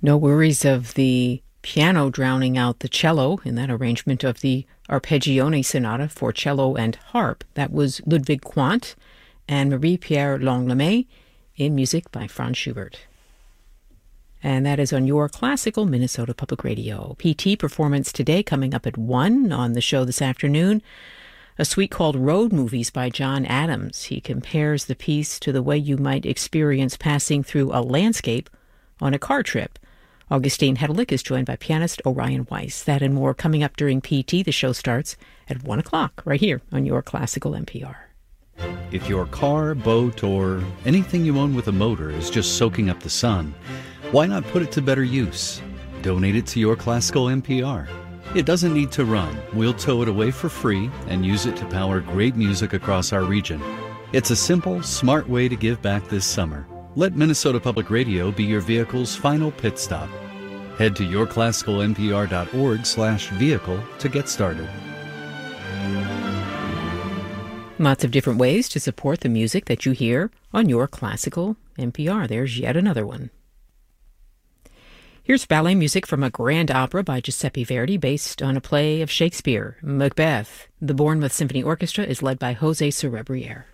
No worries of the piano drowning out the cello in that arrangement of the Arpeggione Sonata for cello and harp. That was Ludwig Quandt and Marie-Pierre Langlois in music by Franz Schubert. And that is on your classical Minnesota Public Radio. PT performance today coming up at 1 on the show this afternoon. A suite called Road Movies by John Adams. He compares the piece to the way you might experience passing through a landscape on a car trip. Augustine Hedelick is joined by pianist Orion Weiss. That and more coming up during PT. The show starts at 1 o'clock right here on your classical NPR. If your car, boat, or anything you own with a motor is just soaking up the sun, why not put it to better use? Donate it to your classical NPR. It doesn't need to run. We'll tow it away for free and use it to power great music across our region. It's a simple, smart way to give back this summer. Let Minnesota Public Radio be your vehicle's final pit stop. Head to yourclassicalnpr.org/vehicle to get started. Lots of different ways to support the music that you hear on your classical NPR. There's yet another one. Here's ballet music from a grand opera by Giuseppe Verdi based on a play of Shakespeare, Macbeth. The Bournemouth Symphony Orchestra is led by Jose Cerebriere.